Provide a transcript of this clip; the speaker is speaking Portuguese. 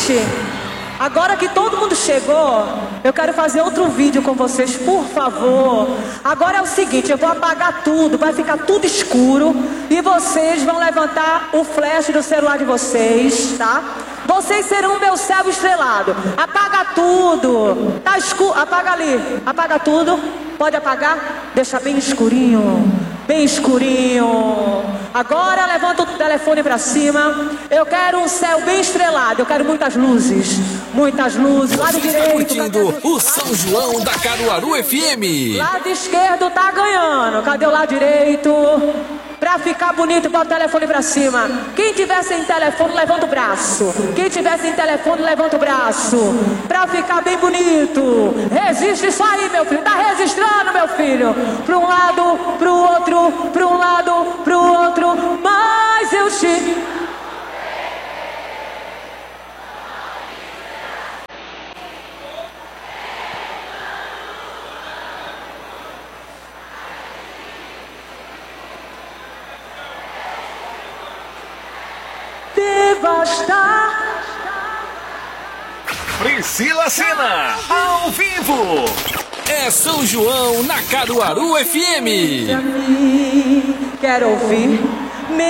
Gente, agora que todo mundo chegou, eu quero fazer outro vídeo com vocês, por favor. Agora é o seguinte, eu vou apagar tudo, vai ficar tudo escuro e vocês vão levantar o flash do celular de vocês, tá? Vocês serão o meu céu estrelado. Apaga tudo. Tá escuro, apaga ali. Apaga tudo. Pode apagar? Deixa bem escurinho. Bem escurinho. Agora levanta o telefone pra cima. Eu quero um céu bem estrelado. Eu quero muitas luzes. Muitas luzes. Lado Você direito. está curtindo o São João da Caruaru FM. Lado esquerdo tá ganhando. Cadê o lado direito? Pra ficar bonito, bota o telefone pra cima. Quem tiver sem telefone, levanta o braço. Quem tiver sem telefone, levanta o braço. Pra ficar bem bonito. Resiste isso aí, meu filho. Tá registrando, meu filho. Pra um lado, pro outro. Pra um lado, pro outro. Mas eu te... devastar. Priscila Senna, ao vivo. É São João na Caruaru FM. Quero ouvir.